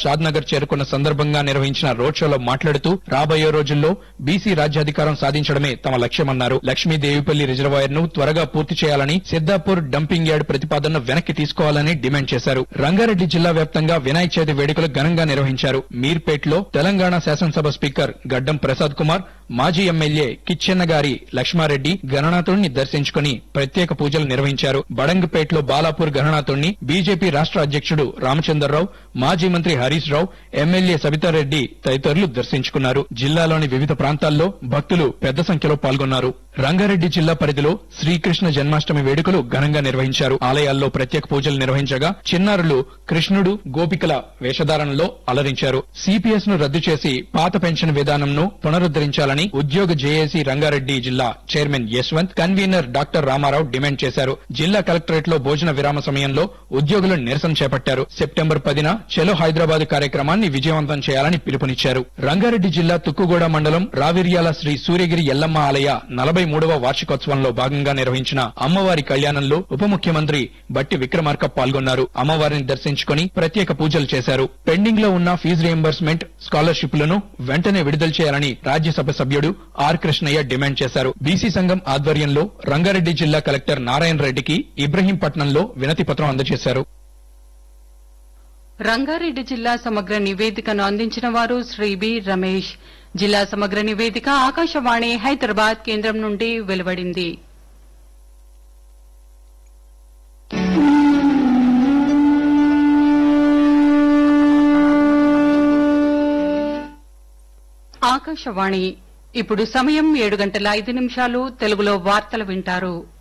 షాద్నగర్ చేరుకున్న సందర్భంగా నిర్వహించిన రోడ్ షోలో మాట్లాడుతూ రాబోయే రోజుల్లో బీసీ రాజ్యాధికారం సాధించడమే తమ లక్ష్యమన్నారు. లక్ష్మీదేవిపల్లి రిజర్వాయర్ ను త్వరగా పూర్తి చేయాలని, సిద్దాపూర్ డంపింగ్ యార్డ్ ప్రతిపాదనను వెనక్కి తీసుకోవాలని డిమాండ్ చేశారు. రంగారెడ్డి జిల్లా వ్యాప్తంగా వినాయక చవితి వేడుకలు ఘనంగా నిర్వహించారు. మీర్పేట్లో తెలంగాణ శాసనసభ స్పీకర్ గడ్డం ప్రసాద్ కుమార్, మాజీ ఎమ్మెల్యే కిచ్చెన్నగారి లక్ష్మారెడ్డి గణనాథుడిని దర్శించుకుని ప్రత్యేక పూజలు నిర్వహించారు. బడంగపేటలో బాలాపూర్ గణనాథుడిని బీజేపీ రాష్ట్ర అధ్యక్షుడు రామచంద్రరావు, మాజీ మంత్రి హరీష్ రావు, ఎమ్మెల్యే సబితారెడ్డి తదితరులు దర్శించుకున్నారు. జిల్లాలోని వివిధ ప్రాంతాల్లో భక్తులు పెద్ద సంఖ్యలో పాల్గొన్నారు. రంగారెడ్డి జిల్లా పరిధిలో శ్రీకృష్ణ జన్మాష్టమి వేడుకలు ఘనంగా నిర్వహించారు. ఆలయాల్లో ప్రత్యేక పూజలు నిర్వహించగా చిన్నారులు కృష్ణుడు, గోపికల వేషధారణలో అలరించారు. సిపిఎస్ ను రద్దు చేసి పాత పెన్షన్ విధానంను పునరుద్దరించాలని ఉద్యోగ జేఏసీ రంగారెడ్డి జిల్లా chairman Yashwant, convener doctor Ramarao demand చేశారు. జిల్లా కలెక్టరేట్ లో భోజన విరామ సమయంలో ఉద్యోగులు నిరసన చేపట్టారు. సెప్టెంబర్ 10న చలో హైదరాబాద్ కార్యక్రమాన్ని విజయవంతం చేయాలని పిలుపునిచ్చారు. రంగారెడ్డి జిల్లా తుక్కుగూడ మండలం రావిర్యాల శ్రీ సూర్యగిరి ఎల్లమ్మ ఆలయ 43వ వార్షికోత్సవంలో భాగంగా నిర్వహించిన అమ్మవారి కళ్యాణంలో ఉప ముఖ్యమంత్రి బట్టి విక్రమార్క పాల్గొన్నారు. అమ్మవారిని దర్శించుకుని ప్రత్యేక పూజలు చేశారు. పెండింగ్ లో ఉన్న ఫీజు రియంబర్స్మెంట్, స్కాలర్షిప్లను వెంటనే విడుదల చేయాలని రాజ్యసభ సభ్యుడు ఆర్ కృష్ణయ్య డిమాండ్ చేశారు. బీసీ సంఘం ఆధ్వర్యంలో రంగారెడ్డి జిల్లా కలెక్టర్ నారాయణ రెడ్డికి ఇబ్రహీంపట్నంలో వినతి పత్రం అందజేశారు. రంగారెడ్డి జిల్లా సమగ్ర నివేదికను అందించిన వారు శ్రీ బి రమేష్. జిల్లా సమగ్ర నివేదిక ఆకాశవాణి హైదరాబాద్ కేంద్రం నుండి వెలువడింది. ఆకాశవాణి ఇప్పుడు సమయం 7:05 తెలుగులో వార్తలు వింటారు.